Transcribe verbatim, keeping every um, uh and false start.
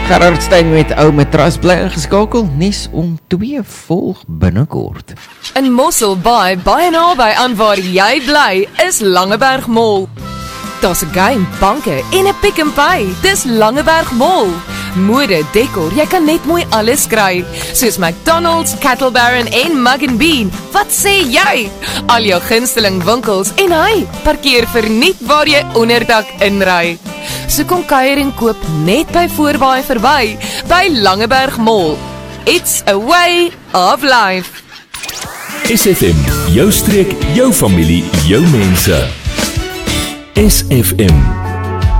Gerard Steyn met ou matras bly ingeskakel, nes om twee volg binnekort. In Mossel Bay, baie naby aan waar jy bly, is Langeberg Mall. Daar's 'n game, banke en 'n Pick n Pay. Dis Langeberg Mall. Mode, dekor, jy kan net mooi alles kry. Soos McDonald's, Cattle Baron en Mug and Bean. Wat sê jy? Al jou gunsteling winkels en hy, parkeer verniet waar jy onderdak inry. So kom kuier en koop net by Voorbaai verby, by Langeberg Mall. It's a way of life. S F M, jou streek, jou familie, jou mense. S F M.